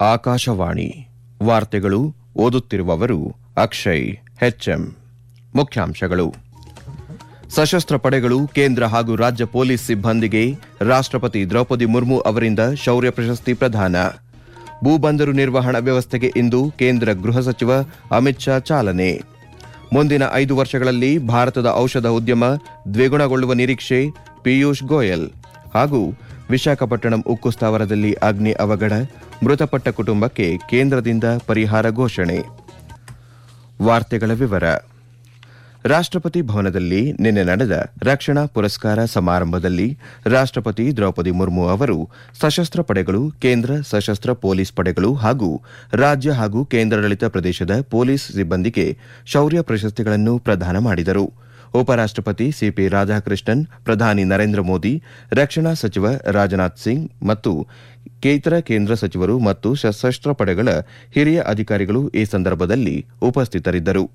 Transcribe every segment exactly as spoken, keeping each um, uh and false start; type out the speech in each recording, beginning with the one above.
ಆಕಾಶವಾಣಿ ವಾರ್ತೆಗಳು ಓದುತ್ತಿರುವವರು ಅಕ್ಷಯ್ ಹೆಚ್ಎಂ. ಮುಖ್ಯಾಂಶಗಳು: ಸಶಸ್ತ್ರ ಪಡೆಗಳು, ಕೇಂದ್ರ ಹಾಗೂ ರಾಜ್ಯ ಪೊಲೀಸ್ ಸಿಬ್ಬಂದಿಗೆ ರಾಷ್ಟ್ರಪತಿ ದ್ರೌಪದಿ ಮುರ್ಮು ಅವರಿಂದ ಶೌರ್ಯ ಪ್ರಶಸ್ತಿ ಪ್ರದಾನ. ಭೂಬಂದರು ನಿರ್ವಹಣಾ ವ್ಯವಸ್ಥೆಗೆ ಇಂದು ಕೇಂದ್ರ ಗೃಹ ಸಚಿವ ಅಮಿತ್ ಶಾ ಚಾಲನೆ. ಮುಂದಿನ ಐದು ವರ್ಷಗಳಲ್ಲಿ ಭಾರತದ ಔಷಧ ಉದ್ಯಮ ದ್ವಿಗುಣಗೊಳ್ಳುವ ನಿರೀಕ್ಷೆ ಪಿಯೂಷ್ ಗೋಯಲ್. ಹಾಗೂ ವಿಶಾಖಪಟ್ಟಣಂ ಉಕ್ಕು ಸ್ಥಾವರದಲ್ಲಿ ಅಗ್ನಿ ಅವಘಡ, ಮೃತಪಟ್ಟ ಕುಟುಂಬಕ್ಕೆ ಕೇಂದ್ರದಿಂದ ಪರಿಹಾರ ಘೋಷಣೆ. ವಾರ್ತೆಗಳ ವಿವರ. ರಾಷ್ಟ್ರಪತಿ ಭವನದಲ್ಲಿ ನಿನ್ನೆ ನಡೆದ ರಕ್ಷಣಾ ಪುರಸ್ಕಾರ ಸಮಾರಂಭದಲ್ಲಿ ರಾಷ್ಟ್ರಪತಿ ದ್ರೌಪದಿ ಮುರ್ಮು ಅವರು ಸಶಸ್ತ್ರ ಪಡೆಗಳು, ಕೇಂದ್ರ ಸಶಸ್ತ್ರ ಪೊಲೀಸ್ ಪಡೆಗಳು ಹಾಗೂ ರಾಜ್ಯ ಹಾಗೂ ಕೇಂದ್ರಾಡಳಿತ ಪ್ರದೇಶದ ಪೊಲೀಸ್ ಸಿಬ್ಬಂದಿಗೆ ಶೌರ್ಯ ಪ್ರಶಸ್ತಿಗಳನ್ನು ಪ್ರದಾನ ಮಾಡಿದರು. ಉಪರಾಷ್ಟ್ರಪತಿ ಸಿಪಿ ರಾಧಾಕೃಷ್ಣನ್, ಪ್ರಧಾನಿ ನರೇಂದ್ರ ಮೋದಿ, ರಕ್ಷಣಾ ಸಚಿವ ರಾಜನಾಥ್ ಸಿಂಗ್ ಮತ್ತು ಇತರ ಕೇಂದ್ರ ಸಚಿವರು ಮತ್ತು ಸಶಸ್ತ್ರ ಪಡೆಗಳ ಹಿರಿಯ ಅಧಿಕಾರಿಗಳು ಈ ಸಂದರ್ಭದಲ್ಲಿ ಉಪಸ್ಥಿತರಿದ್ದರು.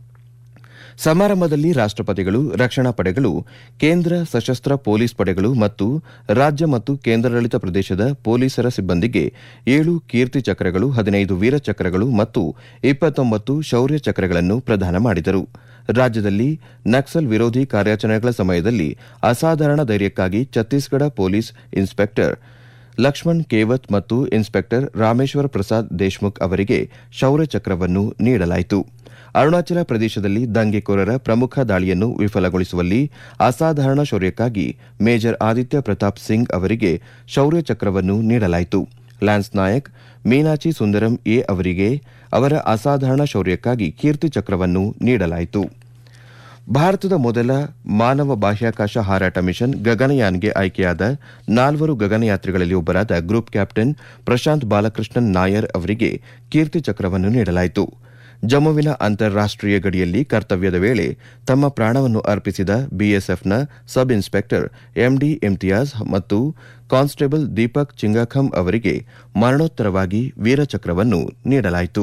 ಸಮಾರಂಭದಲ್ಲಿ ರಾಷ್ಟ್ರಪತಿಗಳು ರಕ್ಷಣಾ ಪಡೆಗಳು, ಕೇಂದ್ರ ಸಶಸ್ತ್ರ ಪೊಲೀಸ್ ಪಡೆಗಳು ಮತ್ತು ರಾಜ್ಯ ಮತ್ತು ಕೇಂದ್ರಾಡಳಿತ ಪ್ರದೇಶದ ಪೊಲೀಸರ ಸಿಬ್ಬಂದಿಗೆ ಏಳು ಕೀರ್ತಿ ಚಕ್ರಗಳು, ಹದಿನೈದು ವೀರ ಚಕ್ರಗಳು ಮತ್ತು ಇಪ್ಪತ್ತೊಂಬತ್ತು ಶೌರ್ಯ ಚಕ್ರಗಳನ್ನು ಪ್ರದಾನ ಮಾಡಿದರು. ರಾಜ್ಯದಲ್ಲಿ ನಕ್ಸಲ್ ವಿರೋಧಿ ಕಾರ್ಯಾಚರಣೆಗಳ ಸಮಯದಲ್ಲಿ ಅಸಾಧಾರಣ ಧೈರ್ಯಕ್ಕಾಗಿ ಛತ್ತೀಸ್ಗಢ ಪೊಲೀಸ್ ಇನ್ಸ್ಪೆಕ್ಟರ್ ಲಕ್ಷ್ಮಣ್ ಕೇವತ್ ಮತ್ತು ಇನ್ಸ್ಪೆಕ್ಟರ್ ರಾಮೇಶ್ವರ ಪ್ರಸಾದ್ ದೇಶ್ಮುಖ್ ಅವರಿಗೆ ಶೌರ್ಯ ಚಕ್ರವನ್ನು ನೀಡಲಾಯಿತು. ಅರುಣಾಚಲ ಪ್ರದೇಶದಲ್ಲಿ ದಂಗೆಕೋರರ ಪ್ರಮುಖ ದಾಳಿಯನ್ನು ವಿಫಲಗೊಳಿಸುವಲ್ಲಿ ಅಸಾಧಾರಣ ಶೌರ್ಯಕ್ಕಾಗಿ ಮೇಜರ್ ಆದಿತ್ಯ ಪ್ರತಾಪ್ ಸಿಂಗ್ ಅವರಿಗೆ ಶೌರ್ಯ ಚಕ್ರವನ್ನು ನೀಡಲಾಯಿತು. ಲ್ಯಾನ್ಸ್ ನಾಯಕ್ ಮೀನಾಚಿ ಸುಂದರಂ ಎ ಅವರಿಗೆ ಅವರ ಅಸಾಧಾರಣ ಶೌರ್ಯಕ್ಕಾಗಿ ಕೀರ್ತಿ ಚಕ್ರವನ್ನು ನೀಡಲಾಯಿತು. ಭಾರತದ ಮೊದಲ ಮಾನವ ಬಾಹ್ಯಾಕಾಶ ಹಾರಾಟ ಮಿಷನ್ ಗಗನಯಾನ್ಗೆ ಆಯ್ಕೆಯಾದ ನಾಲ್ವರು ಗಗನಯಾತ್ರಿಗಳಲ್ಲಿ ಒಬ್ಬರಾದ ಗ್ರೂಪ್ ಕ್ಯಾಪ್ಟನ್ ಪ್ರಶಾಂತ್ ಬಾಲಕೃಷ್ಣನ್ ನಾಯರ್ ಅವರಿಗೆ ಕೀರ್ತಿ ಚಕ್ರವನ್ನು ನೀಡಲಾಯಿತು. ಜಮ್ಮುವಿನ ಅಂತಾರಾಷ್ಟೀಯ ಗಡಿಯಲ್ಲಿ ಕರ್ತವ್ಯದ ವೇಳೆ ತಮ್ಮ ಪ್ರಾಣವನ್ನು ಅರ್ಪಿಸಿದ ಬಿಎಸ್ಎಫ್ನ ಸಬ್ ಇನ್ಸ್ಪೆಕ್ಟರ್ ಎಂಡಿ ಇಮ್ತಿಯಾಜ್ ಮತ್ತು ಕಾನ್ಸ್ಟೇಬಲ್ ದೀಪಕ್ ಚಿಂಗಾಖಂ ಅವರಿಗೆ ಮರಣೋತ್ತರವಾಗಿ ವೀರಚಕ್ರವನ್ನು ನೀಡಲಾಯಿತು.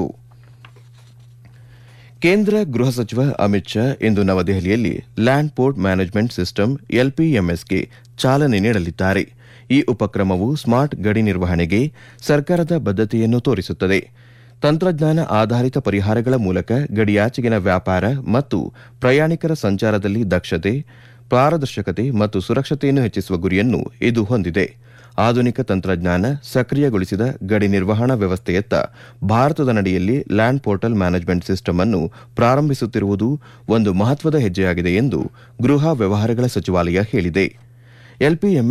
ಕೇಂದ್ರ ಗೃಹ ಸಚಿವ ಅಮಿತ್ ಶಾ ಇಂದು ನವದೆಹಲಿಯಲ್ಲಿ ಲ್ಯಾಂಡ್ ಪೋರ್ಟ್ ಮ್ಯಾನೇಜ್ಮೆಂಟ್ ಸಿಸ್ಟಮ್ ಎಲ್ಪಿಎಂಎಸ್ಗೆ ಚಾಲನೆ ನೀಡಲಿದ್ದಾರೆ. ಈ ಉಪಕ್ರಮವು ಸ್ಮಾರ್ಟ್ ಗಡಿ ನಿರ್ವಹಣೆಗೆ ಸರ್ಕಾರದ ಬದ್ಧತೆಯನ್ನು ತೋರಿಸುತ್ತದೆ. ತಂತ್ರಜ್ಞಾನ ಆಧಾರಿತ ಪರಿಹಾರಗಳ ಮೂಲಕ ಗಡಿಯಾಚೆಗಿನ ವ್ಯಾಪಾರ ಮತ್ತು ಪ್ರಯಾಣಿಕರ ಸಂಚಾರದಲ್ಲಿ ದಕ್ಷತೆ, ಪಾರದರ್ಶಕತೆ ಮತ್ತು ಸುರಕ್ಷತೆಯನ್ನು ಹೆಚ್ಚಿಸುವ ಗುರಿಯನ್ನು ಇದು ಹೊಂದಿದೆ. ಆಧುನಿಕ ತಂತ್ರಜ್ಞಾನ ಸಕ್ರಿಯಗೊಳಿಸಿದ ಗಡಿ ನಿರ್ವಹಣಾ ವ್ಯವಸ್ಥೆಯತ್ತ ಭಾರತದ ನಡೆಯಲ್ಲಿ ಲ್ಯಾಂಡ್ ಪೋರ್ಟಲ್ ಮ್ಯಾನೇಜ್ಮೆಂಟ್ ಸಿಸ್ಟಮ್ ಅನ್ನು ಪ್ರಾರಂಭಿಸುತ್ತಿರುವುದು ಒಂದು ಮಹತ್ವದ ಹೆಜ್ಜೆಯಾಗಿದೆ ಎಂದು ಗೃಹ ವ್ಯವಹಾರಗಳ ಸಚಿವಾಲಯ ಹೇಳಿದೆ. ಎಲ್ಪಿಎಂಎಸ್